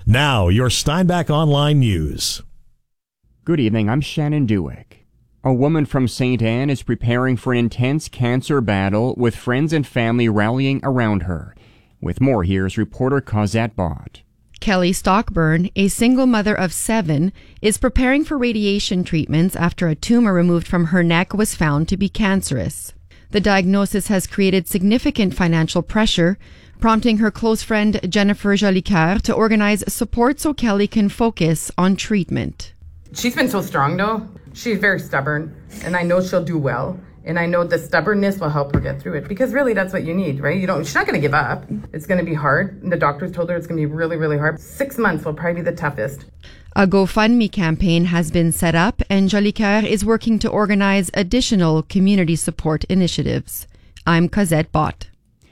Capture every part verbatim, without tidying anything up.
Now, your Steinbach Online News. Good evening, I'm Shannon Dewick. A woman from Saint Anne is preparing for an intense cancer battle with friends and family rallying around her. With more, here's reporter Cosette Bott. Kelly Stockburn, a single mother of seven, is preparing for radiation treatments after a tumor removed from her neck was found to be cancerous. The diagnosis has created significant financial pressure, prompting her close friend Jennifer Jolicoeur to organize support so Kelly can focus on treatment. She's been so strong, though. She's very stubborn, and I know she'll do well. And I know the stubbornness will help her get through it, because really that's what you need, right? You don't, she's not going to give up. It's going to be hard. And the doctors told her it's going to be really, really hard. Six months will probably be the toughest. A GoFundMe campaign has been set up, and Jolicoeur is working to organize additional community support initiatives. I'm Cosette Bott.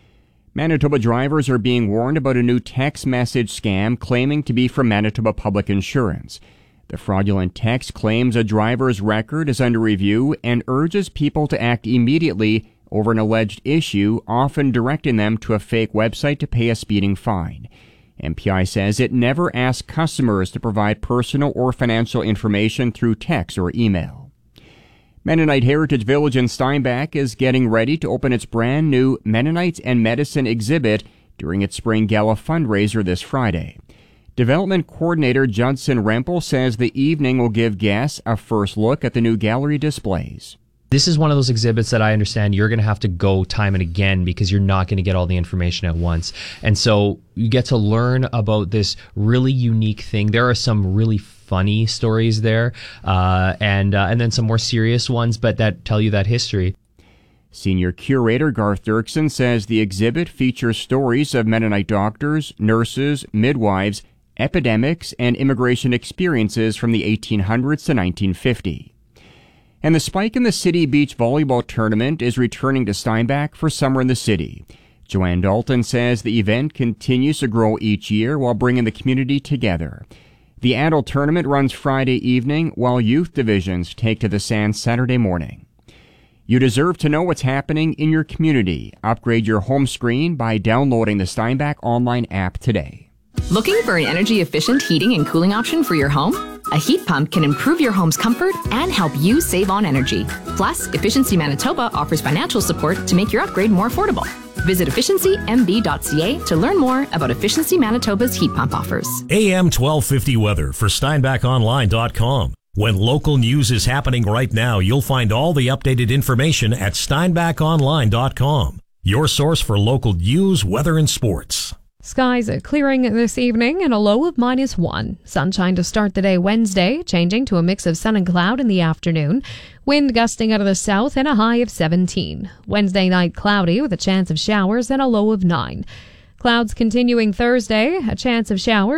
Manitoba drivers are being warned about a new text message scam claiming to be from Manitoba Public Insurance. The fraudulent text claims a driver's record is under review and urges people to act immediately over an alleged issue, often directing them to a fake website to pay a speeding fine. M P I says it never asks customers to provide personal or financial information through text or email. Mennonite Heritage Village in Steinbach is getting ready to open its brand new Mennonites and Medicine exhibit during its Spring Gala fundraiser this Friday. Development Coordinator Judson Rempel says the evening will give guests a first look at the new gallery displays. This is one of those exhibits that I understand you're going to have to go time and again because you're not going to get all the information at once. And so you get to learn about this really unique thing. There are some really funny stories there, uh, and uh, and then some more serious ones, but that tell you that history. Senior Curator Garth Dirksen says the exhibit features stories of Mennonite doctors, nurses, midwives, epidemics, and immigration experiences from the eighteen hundreds to nineteen fifty. And the Spike in the City Beach Volleyball Tournament is returning to Steinbach for Summer in the City. Joanne Dalton says the event continues to grow each year while bringing the community together. The adult tournament runs Friday evening, while youth divisions take to the sand Saturday morning. You deserve to know what's happening in your community. Upgrade your home screen by downloading the Steinbach Online app today. Looking for an energy-efficient heating and cooling option for your home? A heat pump can improve your home's comfort and help you save on energy. Plus, Efficiency Manitoba offers financial support to make your upgrade more affordable. Visit efficiency m b dot c a to learn more about Efficiency Manitoba's heat pump offers. A M twelve fifty weather for Steinbach Online dot com. When local news is happening right now, you'll find all the updated information at Steinbach Online dot com. Your source for local news, weather, and sports. Skies are clearing this evening and a low of minus one. Sunshine to start the day Wednesday, changing to a mix of sun and cloud in the afternoon. Wind gusting out of the south and a high of seventeen. Wednesday night cloudy with a chance of showers and a low of nine. Clouds continuing Thursday, a chance of showers.